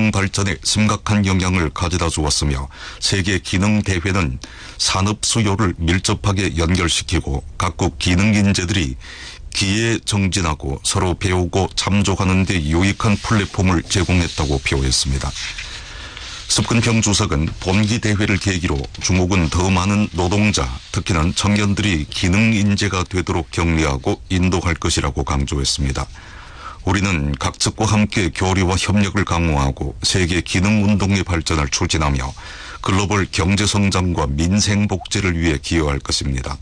기능 발전에 심각한 영향을 가져다 주었으며 세계 기능 대회는 산업 수요를 밀접하게 연결시키고 각국 기능 인재들이 기에 정진하고 서로 배우고 참조하는 데 유익한 플랫폼을 제공했다고 표했습니다. 습근평 주석은 본기 대회를 계기로 중국은 더 많은 노동자, 특히는 청년들이 기능 인재가 되도록 격려하고 인도할 것이라고 강조했습니다. 우리는 각 측과 함께 교류와 협력을 강화하고 세계 기능 운동의 발전을 추진하며 글로벌 경제 성장과 민생 복지를 위해 기여할 것입니다.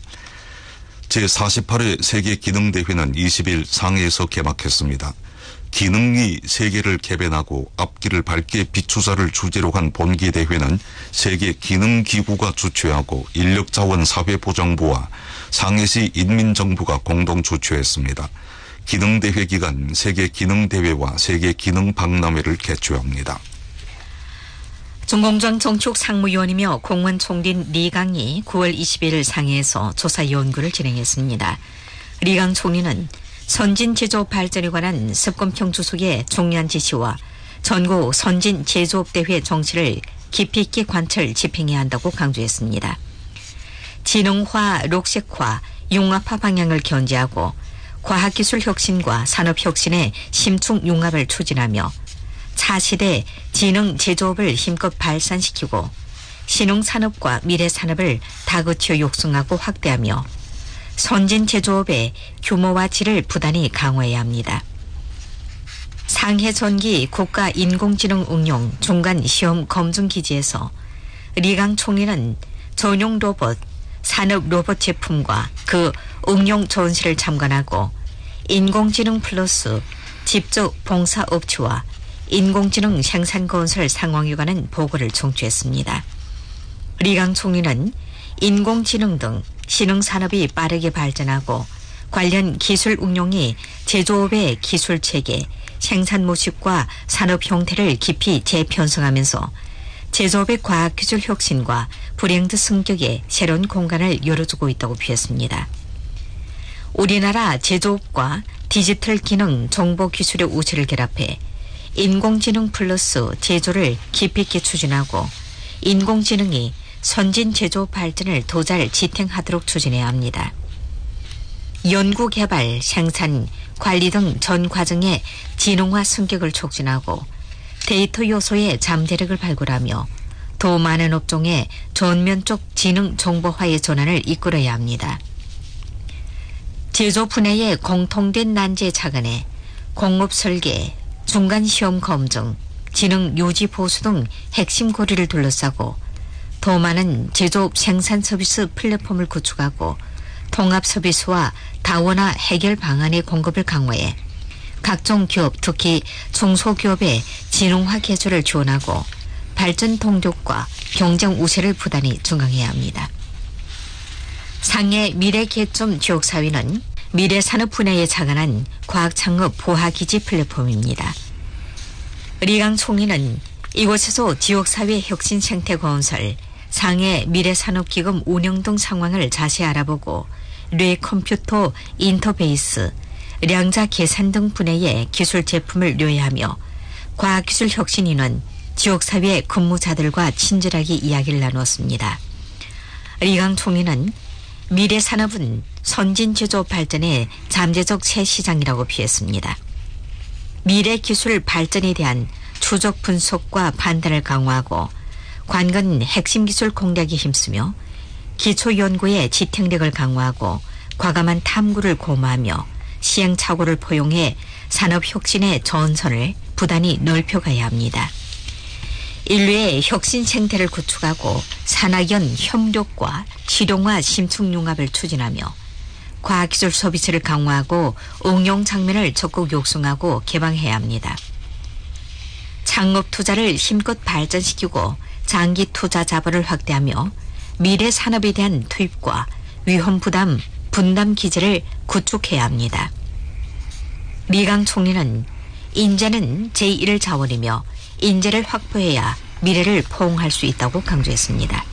제48회 세계 기능 대회는 20일 상해에서 개막했습니다. 기능이 세계를 개변하고 앞길을 밝게 비추자를 주제로 한 본기 대회는 세계 기능기구가 주최하고 인력자원사회보장부와 상해시 인민정부가 공동 주최했습니다. 기능대회 기간 세계 기능대회와 세계 기능박람회를 개최합니다. 중공정 정축 상무위원이며 공무원 총리인 리강이 9월 20일 상해에서 조사 연구를 진행했습니다. 리강 총리는 선진 제조업 발전에 관한 습근평 주석의 중요한 지시와 전국 선진 제조업 대회 정치를 깊이 있게 관철 집행해야 한다고 강조했습니다. 진흥화, 녹색화, 융합화 방향을 견지하고 과학기술 혁신과 산업혁신의 심층 융합을 추진하며 차시대 지능 제조업을 힘껏 발산시키고 신흥산업과 미래산업을 다그쳐 육성하고 확대하며 선진 제조업의 규모와 질을 부단히 강화해야 합니다. 상해 전기 국가인공지능 응용 중간 시험 검증 기지에서 리강 총리는 전용 로봇, 산업 로봇 제품과 그 응용 전시를 참관하고 인공지능 플러스 직접 봉사업체와 인공지능 생산건설 상황에 관한 보고를 청취했습니다. 리강 총리는 인공지능 등 신흥산업이 빠르게 발전하고 관련 기술 응용이 제조업의 기술체계, 생산 모식과 산업 형태를 깊이 재편성하면서 제조업의 과학기술 혁신과 브랜드 승격에 새로운 공간을 열어주고 있다고 표했습니다. 우리나라 제조업과 디지털 기능 정보기술의 우세를 결합해 인공지능 플러스 제조를 깊이 있게 추진하고 인공지능이 선진 제조업 발전을 도잘 지탱하도록 추진해야 합니다. 연구 개발, 생산, 관리 등 전 과정의 지능화 승격을 촉진하고 데이터 요소의 잠재력을 발굴하며 더 많은 업종의 전면적 지능 정보화의 전환을 이끌어야 합니다. 제조 분야의 공통된 난제에 착안해 공업 설계, 중간 시험 검증, 지능 유지 보수 등 핵심 고리를 둘러싸고 더 많은 제조업 생산 서비스 플랫폼을 구축하고 통합 서비스와 다원화 해결 방안의 공급을 강화해 각종 기업, 특히 중소기업의 진흥화 개조를 지원하고 발전 동력과 경쟁 우세를 부단히 증강해야 합니다. 상해 미래개점 지역사회는 미래산업 분야에 착안한 과학창업 보하기지 플랫폼입니다. 리강 총리는 이곳에서 지역사회 혁신 생태 건설, 상해 미래산업기금 운영 등 상황을 자세히 알아보고 뇌 컴퓨터 인터페이스, 량자 계산 등 분야의 기술 제품을 뇌하며 과학기술 혁신인은 지역사회 근무자들과 친절하게 이야기를 나눴습니다. 리강 총리는 미래산업은 선진 제조업 발전의 잠재적 새 시장이라고 표했습니다. 미래기술 발전에 대한 추적 분석과 판단을 강화하고 관건 핵심 기술 공략에 힘쓰며 기초연구의 지탱력을 강화하고 과감한 탐구를 고마하며 시행착오를 포용해 산업혁신의 전선을 부단히 넓혀가야 합니다. 인류의 혁신 생태를 구축하고 산학연 협력과 실용화 심층융합을 추진하며 과학기술 서비스를 강화하고 응용 장면을 적극 육성하고 개방해야 합니다. 창업 투자를 힘껏 발전시키고 장기 투자 자본을 확대하며 미래 산업에 대한 투입과 위험 부담, 분담 기제를 구축해야 합니다. 리강 총리는 인재는 제1의 자원이며 인재를 확보해야 미래를 포옹할 수 있다고 강조했습니다.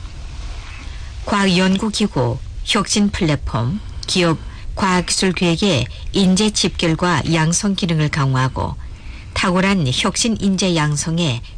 과학연구기구, 혁신 플랫폼, 기업, 과학기술 계획의 인재 집결과 양성 기능을 강화하고 탁월한 혁신 인재 양성에